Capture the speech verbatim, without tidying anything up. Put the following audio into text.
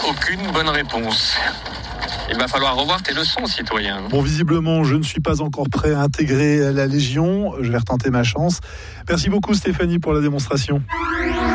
aucune bonne réponse. Il va falloir revoir tes leçons, citoyen. Bon, visiblement, je ne suis pas encore prêt à intégrer la Légion. Je vais retenter ma chance. Merci beaucoup, Stéphanie, pour la démonstration.